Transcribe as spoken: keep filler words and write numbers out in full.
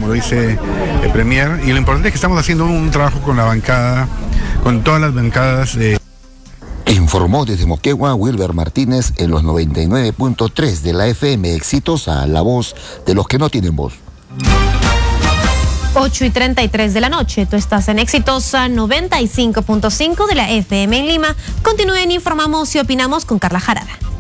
como lo dice el Premier, y lo importante es que estamos haciendo un trabajo con la bancada, con todas las bancadas. Eh. Informó desde Moquegua Wilber Martínez en los noventa y nueve punto tres de la F M Exitosa, la voz de los que no tienen voz. ocho y treinta y tres de la noche, tú estás en Exitosa noventa y cinco punto cinco de la F M en Lima. Continúen, informamos y opinamos con Carla Jarada.